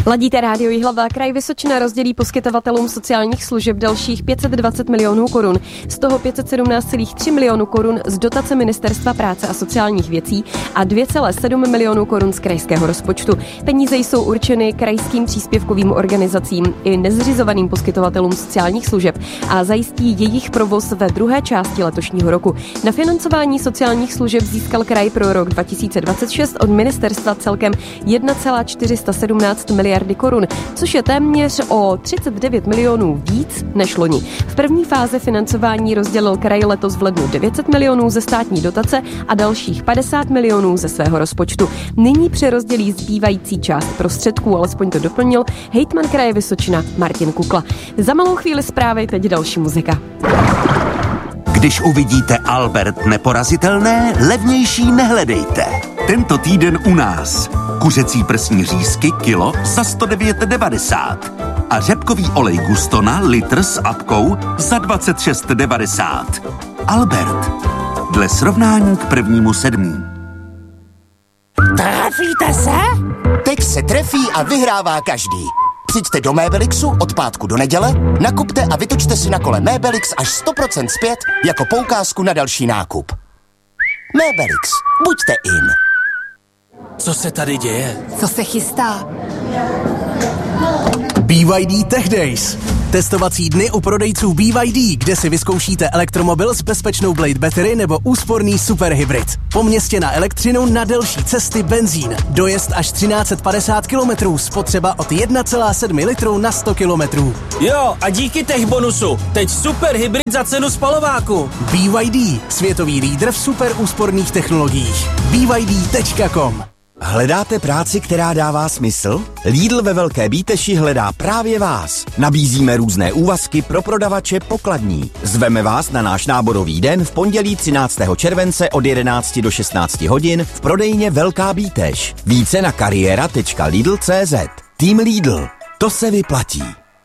Ladíte rádio Jihlava, kraj Vysočina rozdělí poskytovatelům sociálních služeb dalších 520 milionů korun, z toho 517,3 milionů korun z dotace Ministerstva práce a sociálních věcí a 2,7 milionů korun z krajského rozpočtu. Peníze jsou určeny krajským příspěvkovým organizacím i nezřizovaným poskytovatelům sociálních služeb a zajistí jejich provoz ve druhé části letošního roku. Na financování sociálních služeb získal kraj pro rok 2026 od ministerstva celkem 1,417 miliardy korun, což je téměř o 39 milionů víc než loni. V první fázi financování rozdělil kraj letos v lednu 900 milionů ze státní dotace a dalších 50 milionů ze svého rozpočtu. Nyní přerozdělí zbývající část prostředků, alespoň to doplnil hejtman kraje Vysočina Martin Kukla. Za malou chvíli zprávy, teď další muzika. Když uvidíte Albert neporazitelné, levnější nehledejte. Tento týden u nás. Kuřecí prsní řízky kilo za 109,90 a řepkový olej Gustona litr s apkou za 26,90. Albert. Dle srovnání k 1.7. Trefíte se? Teď se trefí a vyhrává každý. Přijďte do Mébelixu od pátku do neděle, nakupte a vytočte si na kole Mébelix až 100% zpět jako poukázku na další nákup. Mébelix. Buďte in. Co se tady děje? Co se chystá? BYD Tech Days. Testovací dny u prodejců BYD, kde si vyzkoušíte elektromobil s bezpečnou Blade Battery nebo úsporný superhybrid. Po městě na elektřinu, na delší cesty benzín. Dojezd až 1350 km, spotřeba od 1,7 litru na 100 km. Jo, a díky tech bonusu. Teď superhybrid za cenu spalováku. BYD, světový lídr v super úsporných technologiích. BYD.com. Hledáte práci, která dává smysl? Lidl ve Velké Bíteši hledá právě vás. Nabízíme různé úvazky pro prodavače pokladní. Zveme vás na náš náborový den v pondělí 13. července od 11 do 16 hodin v prodejně Velká Bíteš. Více na kariéra.lidl.cz. Tým Lidl. To se vyplatí.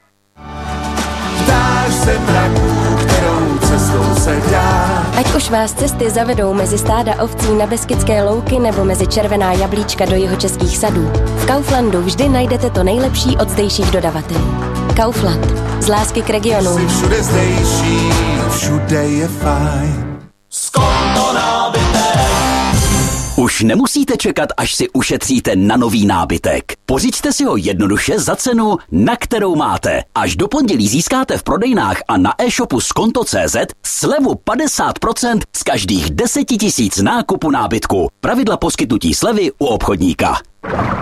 Ptáš se mraků, kterou cestou se dá. Ať už vás cesty zavedou mezi stáda ovcí na Beskydské louky nebo mezi červená jablíčka do jihočeských sadů, v Kauflandu vždy najdete to nejlepší od zdejších dodavatelů. Kaufland. Z lásky k regionu. Jsi všude zdejší, všude je fajn. Skonto nábytek. Už nemusíte čekat, až si ušetříte na nový nábytek. Pořiďte si ho jednoduše za cenu, na kterou máte. Až do pondělí získáte v prodejnách a na e-shopu skonto.cz slevu 50% z každých 10 000 nákupu nábytku. Pravidla poskytnutí slevy u obchodníka.